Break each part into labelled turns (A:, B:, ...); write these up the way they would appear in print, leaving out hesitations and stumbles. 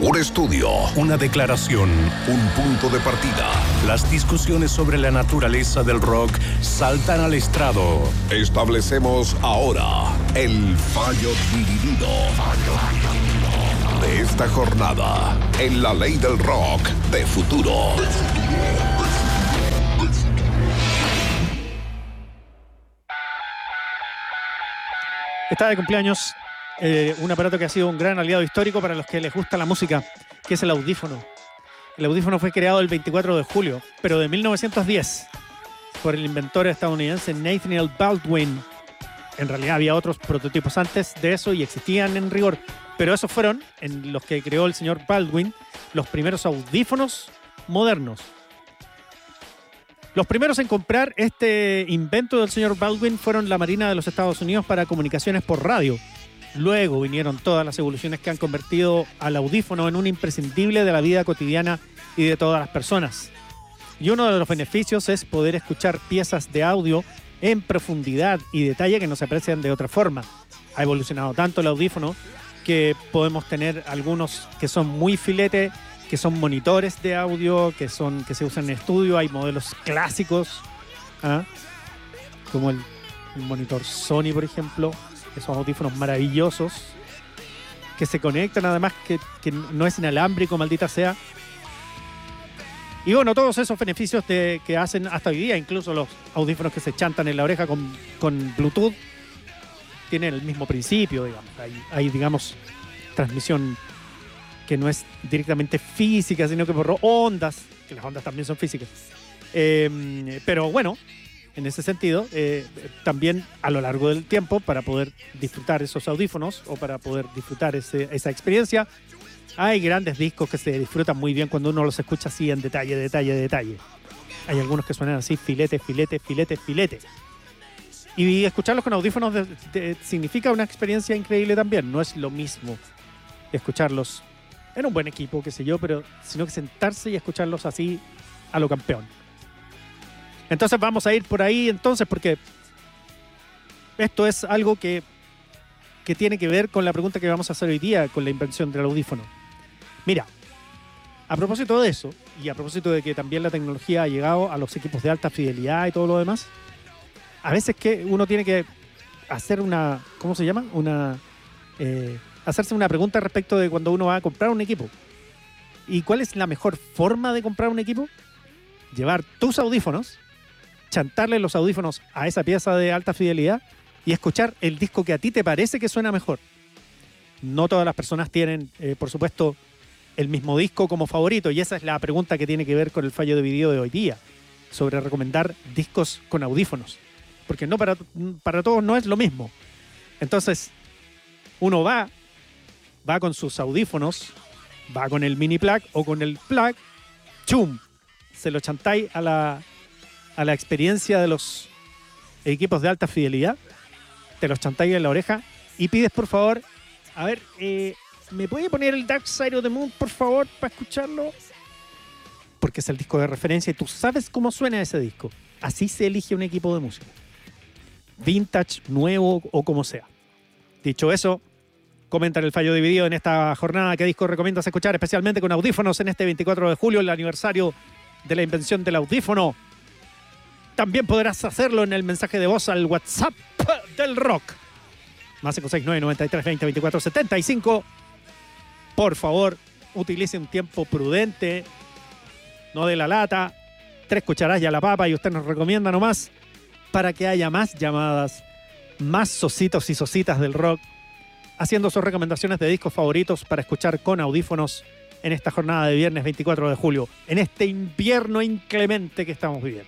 A: Un estudio,
B: una declaración,
A: un punto de partida.
B: Las discusiones sobre la naturaleza del rock saltan al estrado.
A: Establecemos ahora el fallo dividido de esta jornada en la ley del rock de futuro.
C: Está de cumpleaños un aparato que ha sido un gran aliado histórico para los que les gusta la música, que es el audífono. El audífono fue creado el 24 de julio, pero de 1910, por el inventor estadounidense Nathaniel Baldwin. En realidad había otros prototipos antes de eso y existían en rigor, pero esos fueron, en los que creó el señor Baldwin, los primeros audífonos modernos. Los primeros en comprar este invento del señor Baldwin fueron la Marina de los Estados Unidos para comunicaciones por radio. Luego vinieron todas las evoluciones que han convertido al audífono en un imprescindible de la vida cotidiana y de todas las personas. Y uno de los beneficios es poder escuchar piezas de audio en profundidad y detalle que no se aprecian de otra forma. Ha evolucionado tanto el audífono que podemos tener algunos que son muy filete, que son monitores de audio, que se usan en estudio. Hay modelos clásicos, como el monitor Sony, por ejemplo. Esos audífonos maravillosos que se conectan, además que no es inalámbrico, maldita sea. Y bueno, todos esos beneficios que hacen hasta hoy día, incluso los audífonos que se chantan en la oreja con Bluetooth, tienen el mismo principio, digamos. Hay digamos, transmisión que no es directamente física, sino que por ondas, que las ondas también son físicas. Pero bueno, en ese sentido, también a lo largo del tiempo, para poder disfrutar esos audífonos o para poder disfrutar esa experiencia, hay grandes discos que se disfrutan muy bien cuando uno los escucha así en detalle. Hay algunos que suenan así, filete. Y escucharlos con audífonos significa una experiencia increíble también. No es lo mismo escucharlos en un buen equipo, qué sé yo, sino que sentarse y escucharlos así a lo campeón. Entonces vamos a ir por ahí entonces, porque esto es algo que tiene que ver con la pregunta que vamos a hacer hoy día con la invención del audífono. Mira, a propósito de eso, y a propósito de que también la tecnología ha llegado a los equipos de alta fidelidad y todo lo demás, a veces que uno tiene que hacer una, ¿cómo se llama? Hacerse una pregunta respecto de cuando uno va a comprar un equipo. ¿Y cuál es la mejor forma de comprar un equipo? Llevar tus audífonos, chantarle los audífonos a esa pieza de alta fidelidad y escuchar el disco que a ti te parece que suena mejor. No todas las personas tienen, por supuesto, el mismo disco como favorito, y esa es la pregunta que tiene que ver con el fallo de video de hoy día, sobre recomendar discos con audífonos, porque no para todos no es lo mismo. Entonces, uno va con sus audífonos, va con el mini plug o con el plug, ¡chum!, se lo chantáis a la experiencia de los equipos de alta fidelidad, te los chantáis en la oreja y pides, por favor, a ver, ¿me puede poner el Dark Side of the Moon, por favor, para escucharlo? Porque es el disco de referencia y tú sabes cómo suena ese disco. Así se elige un equipo de música. Vintage, nuevo o como sea. Dicho eso, comenta el fallo dividido en esta jornada. ¿Qué disco recomiendas escuchar especialmente con audífonos en este 24 de julio, el aniversario de la invención del audífono? También podrás hacerlo en el mensaje de voz al WhatsApp del rock. Más 569 93 20 24 75. Por favor, utilice un tiempo prudente. No de la lata. 3 cucharadas y a la papa, y usted nos recomienda nomás, para que haya más llamadas, más sositos y sositas del rock, haciendo sus recomendaciones de discos favoritos para escuchar con audífonos en esta jornada de viernes 24 de julio, en este invierno inclemente que estamos viviendo.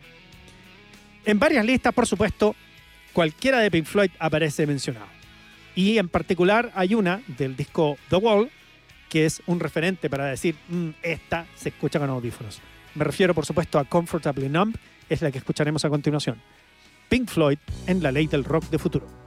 C: En varias listas, por supuesto, cualquiera de Pink Floyd aparece mencionado. Y en particular hay una del disco The Wall, que es un referente para decir, esta se escucha con audífonos. Me refiero, por supuesto, a Comfortably Numb, es la que escucharemos a continuación. Pink Floyd en la ley del rock de futuro.